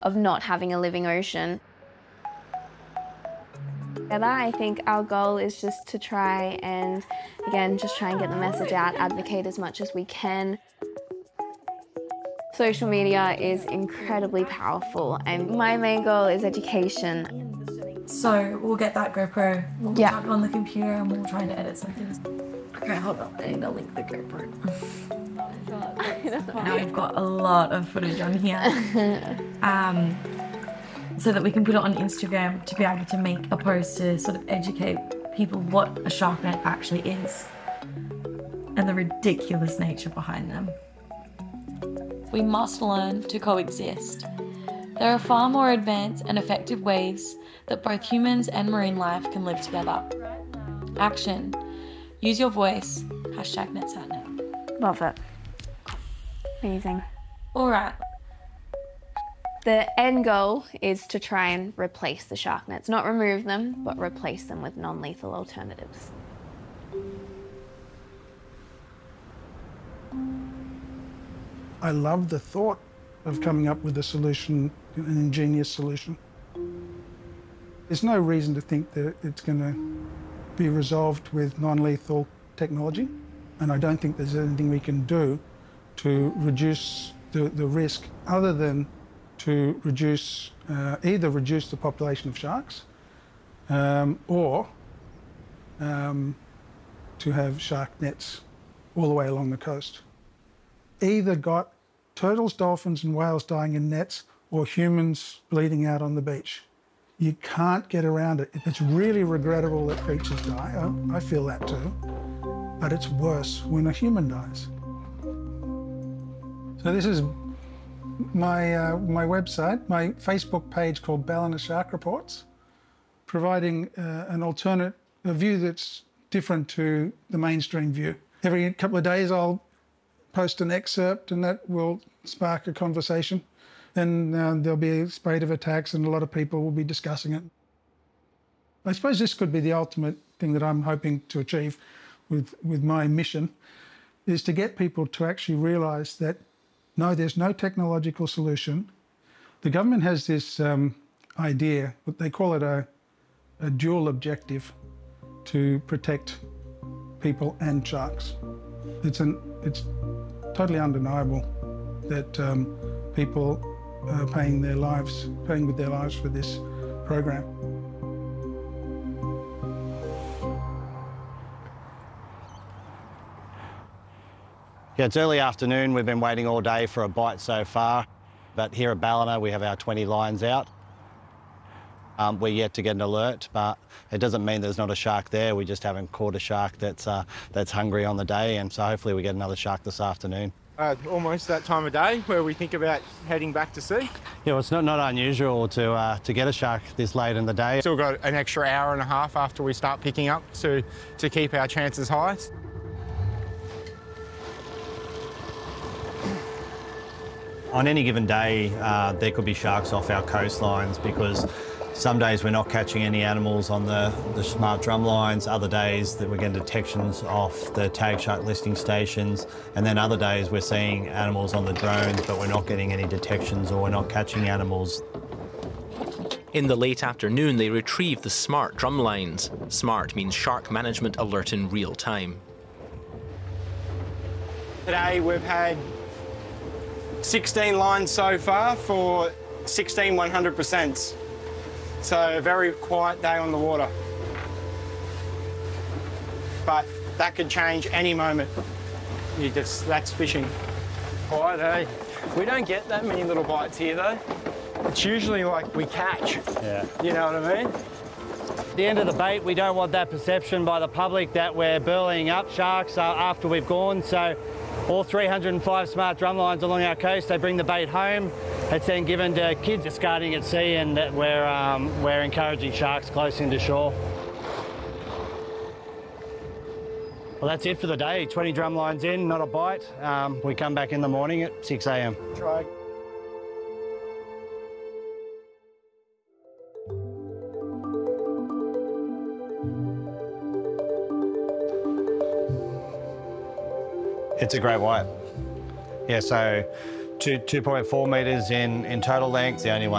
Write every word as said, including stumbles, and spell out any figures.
of not having a living ocean. I think our goal is just to try and, again, just try and get the message out, advocate as much as we can. Social media is incredibly powerful, and my main goal is education. So we'll get that GoPro, we'll yeah. chuck it on the computer and we'll try to edit some things. Okay, hold on, I need to link the GoPro. Now we've got a lot of footage on here. Um, so that we can put it on Instagram to be able to make a post to sort of educate people what a shark net actually is and the ridiculous nature behind them. We must learn to coexist. There are far more advanced and effective ways that both humans and marine life can live together. Action. Use your voice. Hashtag NetSatNet. Love it. Amazing. All right. The end goal is to try and replace the shark nets, not remove them, but replace them with non-lethal alternatives. I love the thought of coming up with a solution, an ingenious solution. There's no reason to think that it's going to be resolved with non-lethal technology, and I don't think there's anything we can do to reduce the, the risk other than to reduce, uh, either reduce the population of sharks um, or um, to have shark nets all the way along the coast. Either got turtles, dolphins and whales dying in nets or humans bleeding out on the beach. You can't get around it. It's really regrettable that creatures die. I, I feel that too. But it's worse when a human dies. So this is my, uh, my website, my Facebook page called Ballina Shark Reports, providing uh, an alternate a view that's different to the mainstream view. Every couple of days I'll post an excerpt and that will spark a conversation. Then uh, there'll be a spate of attacks and a lot of people will be discussing it. I suppose this could be the ultimate thing that I'm hoping to achieve with, with my mission, is to get people to actually realise that no, there's no technological solution. The government has this um, idea, but they call it a, a dual objective to protect people and sharks. It's, an, it's totally undeniable that um, people are paying their lives, paying with their lives for this program. Yeah, it's early afternoon. We've been waiting all day for a bite so far, but here at Ballina we have our twenty lines out. Um, we're yet to get an alert, but it doesn't mean there's not a shark there. We just haven't caught a shark that's, uh, that's hungry on the day, and so hopefully we get another shark this afternoon. Uh, almost that time of day where we think about heading back to sea. Yeah, well, it's not, not unusual to, uh, to get a shark this late in the day. Still got an extra hour and a half after we start picking up to, to keep our chances high. On any given day, uh, there could be sharks off our coastlines because some days we're not catching any animals on the, the smart drum lines, other days that we're getting detections off the tag shark listing stations, and then other days we're seeing animals on the drones but we're not getting any detections or we're not catching animals. In the late afternoon, they retrieve the SMART drum lines. SMART means Shark Management Alert in Real Time. Today we've had sixteen lines so far for sixteen one hundred percents. So a very quiet day on the water. But that could change any moment. You just, that's fishing. Quiet, eh? We don't get that many little bites here though. It's usually like we catch. Yeah. You know what I mean? At the end of the bait, we don't want that perception by the public that we're burleying up sharks uh, after we've gone. So all three hundred and five smart drum lines along our coast, they bring the bait home. It's then given to kids discarding at sea, and that we're, um, we're encouraging sharks close into shore. Well, that's it for the day. twenty drum lines in, not a bite. Um, we come back in the morning at six A M. Try. It's a great white. Yeah, so two, two point four metres in, in total length, the only one